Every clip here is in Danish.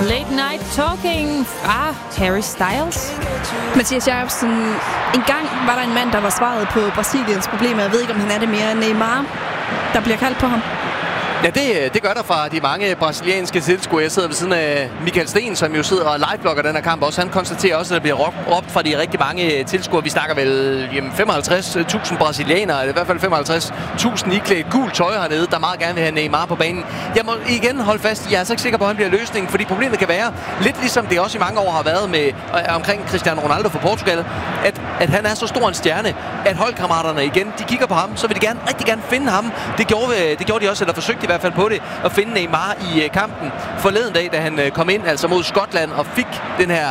Late Night Talking fra Harry Styles. Mathias Jacobsen, en gang var der en mand, der var svaret på Brasiliens problemer. Jeg ved ikke, om han er det mere. Neymar, der bliver kaldt på ham. Ja, det gør der fra de mange brasilianske tilskuere. Jeg sidder ved siden af Michael Sten, som jo sidder og liveblogger den her kamp også. Han konstaterer også, at der bliver råbt fra de rigtig mange tilskuere. Vi snakker vel 55.000 brasilianere, eller i hvert fald 55.000 iklædt gult tøj hernede, der meget gerne vil have Neymar på banen. Jeg må igen holde fast, jeg er så ikke sikker på, at han bliver løsningen, fordi problemet kan være, lidt ligesom det også i mange år har været med omkring Cristiano Ronaldo for Portugal, at han er så stor en stjerne, at holdkammeraterne igen, de kigger på ham, så vil de rigtig gerne finde ham. Det gjorde de også, eller forsøgte i hvert fald på det, at finde Neymar i kampen forleden dag, da han kom ind altså mod Skotland og fik den her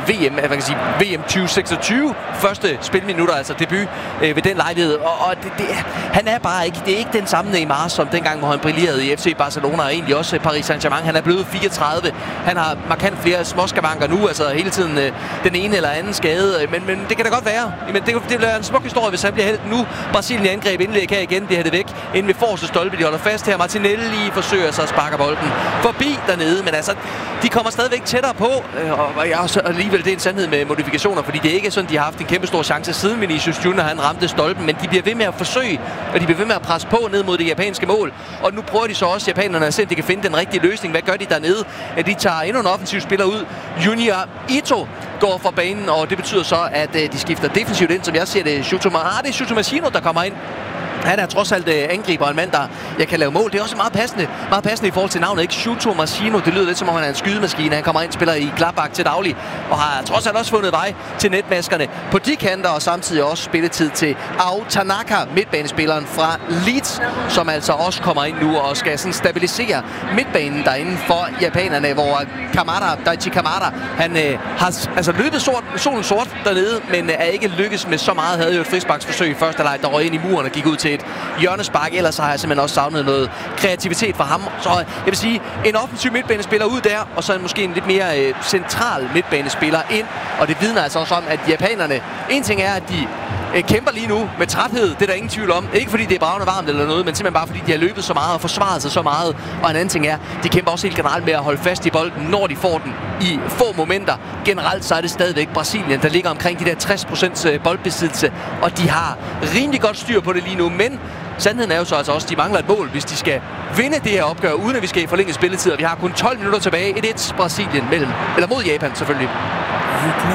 VM 2026 første spilminutter, altså debut ved den lejlighed. Og han er bare ikke, det er ikke den samme Neymar som dengang, hvor han brillerede i FC Barcelona og egentlig også Paris Saint-Germain. Han er blevet 34. Han har markant flere småskavanker nu, altså hele tiden den ene eller anden skade. Men det kan da godt være. Men det bliver en smuk historie, hvis han bliver helt nu. Brasilien angreb indlæg her igen, bliver hættet væk inden ved forreste stolpe. De holder fast her. Martinelli forsøger så at sparke bolden forbi dernede, men altså, de kommer stadigvæk tættere på, og alligevel det er en sandhed med modifikationer, fordi det er ikke sådan, de har haft en kæmpe stor chance siden Vinicius Junior han ramte stolpen, men de bliver ved med at forsøge, og de bliver ved med at presse på ned mod det japanske mål, og nu prøver de så også, japanerne, at se, om de kan finde den rigtige løsning. Hvad gør de dernede? De tager endnu en offensiv spiller ud. Junior Ito går fra banen, og det betyder så, at de skifter defensivt ind, som jeg ser det. Det er Shuto Machino, der kommer ind. Han er trods alt angriber, en mand, der jeg kan lave mål. Det er også meget passende i forhold til navnet, ikke? Shuto Machino, det lyder lidt som om han er en skydemaskine. Han kommer ind, spiller i Gladbach til daglig, og har trods alt også fundet vej til netmaskerne på de kanter, og samtidig også spilletid til Ao Tanaka, midtbanespilleren fra Leeds, som altså også kommer ind nu og skal sådan stabilisere midtbanen derinde for japanerne, hvor Daichi Kamada, han har altså løbet solen sort dernede, men er ikke lykkes med så meget. Havde jo et frisparksforsøg i første leg, der røg ind i muren og gik ud til et hjørnespark. Ellers har jeg simpelthen også savnet noget kreativitet fra ham. Så jeg vil sige, en offensiv midtbanespiller ud der, og så måske en lidt mere central midtbanespiller ind. Og det vidner altså også om, at japanerne, en ting er, at de kæmper lige nu med træthed, det er der ingen tvivl om. Ikke fordi det er bravende varmt eller noget, men simpelthen bare fordi de har løbet så meget og forsvaret sig så meget. Og en anden ting er, de kæmper også helt generelt med at holde fast i bolden, når de får den i få momenter. Generelt så er det stadigvæk Brasilien, der ligger omkring de der 60% boldbesiddelse, og de har rimelig godt styr på det lige nu, men sandheden er jo så altså også, at de mangler et mål, hvis de skal vinde det her opgør, uden at vi skal forlænge spilletid. Vi har kun 12 minutter tilbage. 1-1 Brasilien mod Japan selvfølgelig.